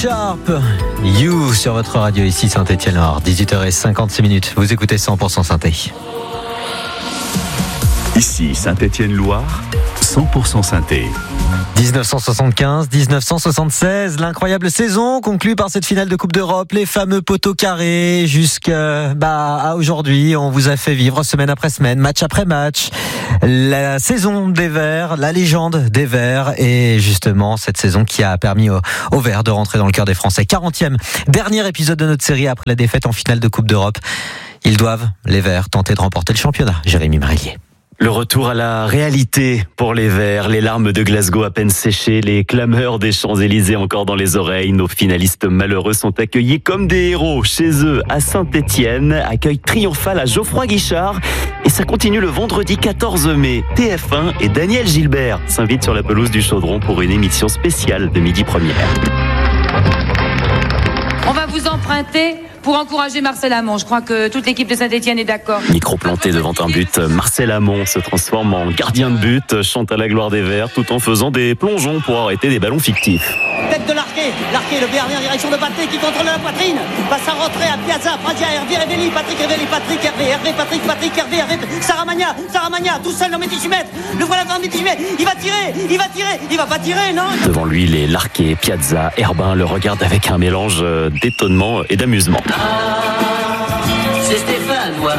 Sharp, You sur votre radio ici Saint-Étienne-Loire, 18h56. Vous écoutez 100% Synthé. Ici Saint-Étienne-Loire, 100% Synthé. 1975-1976, l'incroyable saison conclue par cette finale de Coupe d'Europe, les fameux poteaux carrés jusqu'à aujourd'hui. On vous a fait vivre semaine après semaine, match après match, la saison des Verts, la légende des Verts et justement cette saison qui a permis aux Verts de rentrer dans le cœur des Français. 40e, dernier épisode de notre série après la défaite en finale de Coupe d'Europe. Ils doivent, les Verts, tenter de remporter le championnat. Jérémy Marélier. Le retour à la réalité pour les Verts, les larmes de Glasgow à peine séchées, les clameurs des Champs-Élysées encore dans les oreilles. Nos finalistes malheureux sont accueillis comme des héros chez eux à Saint-Étienne. Accueil triomphal à Geoffroy Guichard. Et ça continue le vendredi 14 mai. TF1 et Daniel Gilbert s'invitent sur la pelouse du Chaudron pour une émission spéciale de Midi Première. On va vous emprunter pour encourager Marcel Amont. Je crois que toute l'équipe de Saint-Étienne est d'accord. Micro planté devant un but, Marcel Amont se transforme en gardien de but, chante à la gloire des Verts tout en faisant des plongeons pour arrêter des ballons fictifs. Tête de l'arqué, le dernier en direction de Patrick qui contrôle la poitrine, passe en retrait à Piazza, Fradia, Hervé, Révéli, Patrick, Révéli, Patrick, Hervé, Hervé, Patrick, Patrick, Hervé, Hervé, Saramagna, tout seul dans le métichimètre, le voilà dans le métichimètre, il va pas tirer, non? Devant lui, les Larquet, Piazza, Herbin le regardent avec un mélange d'étonnement et d'amusement. C'est Stéphane, moi.